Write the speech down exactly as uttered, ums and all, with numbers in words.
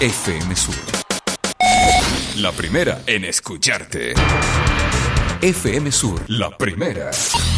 F M Sur. La primera en escucharte. F M Sur, la primera.